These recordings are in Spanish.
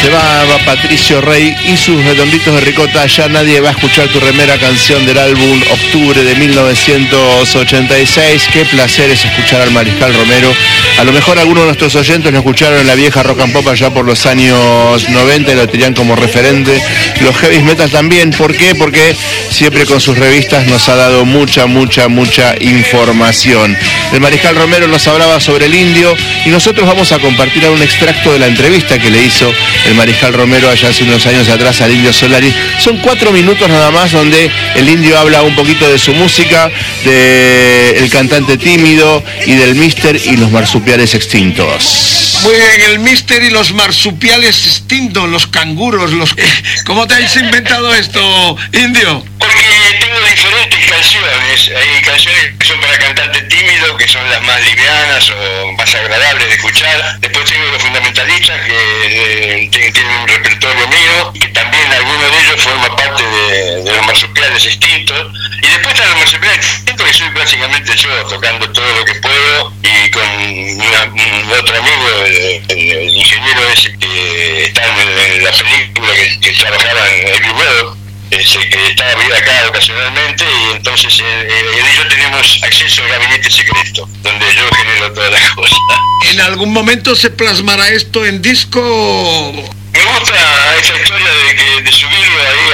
Se va Patricio Rey y sus Redonditos de Ricota. Ya nadie va a escuchar tu remera, canción del álbum Octubre de 1986. Qué placer es escuchar al Mariscal Romero. A lo mejor algunos de nuestros oyentes lo escucharon en la vieja rock and pop allá por los años 90 y lo tenían como referente. Los heavy metal también. ¿Por qué? Porque siempre con sus revistas nos ha dado mucha información. El Mariscal Romero nos hablaba sobre el Indio y nosotros vamos a compartir un extracto de la entrevista que le hizo el Mariscal Romero allá hace unos años atrás al Indio Solari. Son 4 minutos nada más donde el Indio habla un poquito de su música, de El Cantante Tímido y del Mister y los Marsupiales Extintos. Muy bien, el Mister y los Marsupiales Extintos, los canguros, ¿Cómo te has inventado esto, Indio? Porque tengo diferentes canciones. Hay canciones que son para cantante tímido, que son las más livianas o más agradables de escuchar. Después tengo los fundamentalistas que tienen un repertorio mío, y que también algunos de ellos forman parte de los Marsupiales Extintos. Y después están los Marsupiales Extintos, que soy básicamente yo, tocando todo lo que puedo, y con un otro amigo, el ingeniero ese que está en la película que trabajaba en Abbey Road, que estaba acá ocasionalmente, y entonces él y yo tenemos acceso al gabinete secreto, donde yo genero todas las cosas. ¿En algún momento se plasmará esto en disco? Me gusta esa historia de subirlo ahí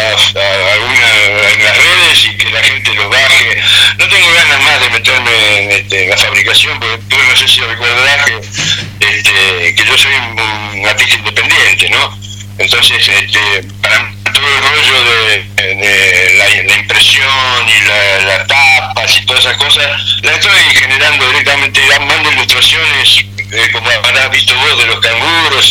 en las redes y que la gente lo baje. No tengo ganas más de meterme en la fabricación, porque tú no sé si recordarás que yo soy un artista independiente, ¿no? Entonces, para todo el rollo de la impresión y las tapas y todas esas cosas, la estoy generando directamente, mando ilustraciones, como habrás visto vos, de los canguros,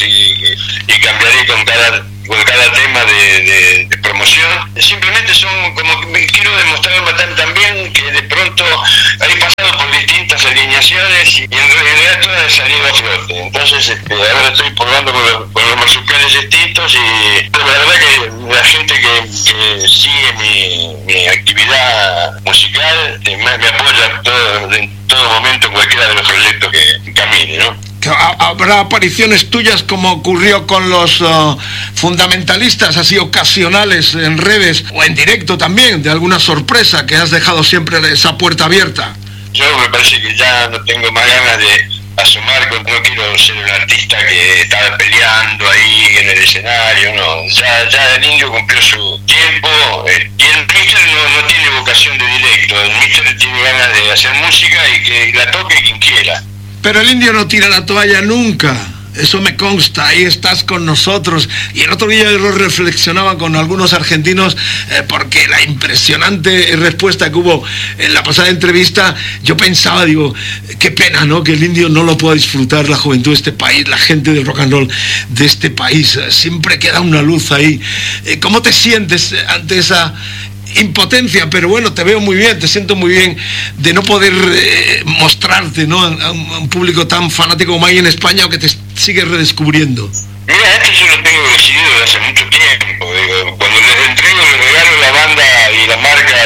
y cambiaré con cada tema de promoción. Simplemente son como que quiero demostrar también que de pronto he pasado por distintas alineaciones y en realidad todas han salido a flote. Entonces ahora estoy probando con los Marsupiales Extintos, y la verdad que la gente que sigue mi actividad musical me apoya en todo momento, en cualquiera de los proyectos que camine, ¿no? ¿Habrá apariciones tuyas como ocurrió con los fundamentalistas, así ocasionales en redes o en directo también, de alguna sorpresa que has dejado siempre esa puerta abierta? Yo me parece que ya no tengo más ganas de asomar, no quiero ser un artista que está peleando ahí en el escenario, no. Ya el Indio cumplió su tiempo, y el Mister no tiene vocación de directo, el Mister tiene ganas de hacer música y que la toque quien quiera. Pero el Indio no tira la toalla nunca, eso me consta, ahí estás con nosotros. Y el otro día yo lo reflexionaba con algunos argentinos, porque la impresionante respuesta que hubo en la pasada entrevista, yo pensaba, digo, qué pena, ¿no?, que el Indio no lo pueda disfrutar la juventud de este país, la gente del rock and roll de este país. Siempre queda una luz ahí. ¿Cómo te sientes ante esa impotencia? Pero bueno, te veo muy bien, te siento muy bien de no poder mostrarte, ¿no?, a un público tan fanático como hay en España, o que te sigue redescubriendo. Mira, esto yo lo tengo decidido desde hace mucho tiempo. Cuando les regalo la banda y la marca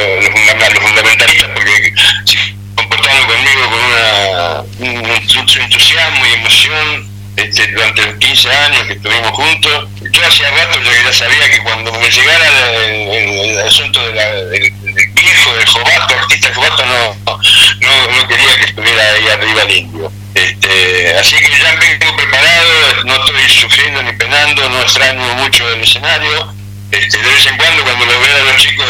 de los fundamentalistas, porque se comportaron conmigo con mucho entusiasmo y emoción durante los 15 años que estuvimos juntos. Yo hacía rato ya sabía que cuando me llegara el asunto del viejo, del Jovato, artista Jovato, no quería que estuviera ahí arriba el Indio. Así que ya vengo preparado, no estoy sufriendo ni penando, no extraño mucho el escenario. De vez en cuando lo veo a los chicos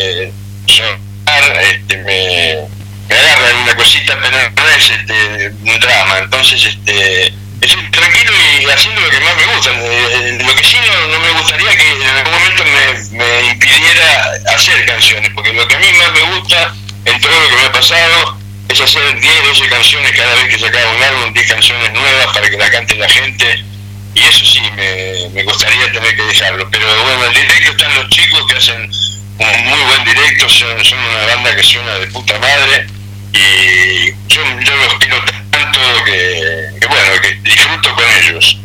me agarran una cosita, pero no es un drama. Entonces estoy tranquilo y haciendo lo que más me gusta. Lo que sí no me gustaría que en algún momento me impidiera hacer canciones, porque lo que a mí más me gusta en todo lo que me ha pasado es hacer 10, 12 canciones cada vez que sacaba un álbum, 10 canciones nuevas para que la cante la gente, y eso sí me gustaría tener que dejarlo. Pero bueno, en directo están los chicos que hacen un muy buen directo, son una banda que suena de puta madre, y yo los quiero tanto que bueno, que disfruto con ellos.